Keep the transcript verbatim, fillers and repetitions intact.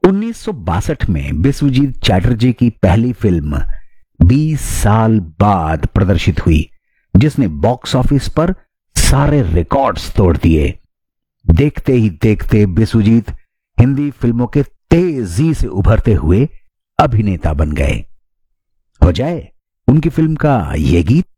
उन्नीस सौ बासठ में बिस्वजीत चैटर्जी की पहली फिल्म बीस साल बाद प्रदर्शित हुई, जिसने बॉक्स ऑफिस पर सारे रिकॉर्ड्स तोड़ दिए। देखते ही देखते बिस्वजीत हिंदी फिल्मों के तेजी से उभरते हुए अभिनेता बन गए। हो जाए उनकी फिल्म का यह गीत।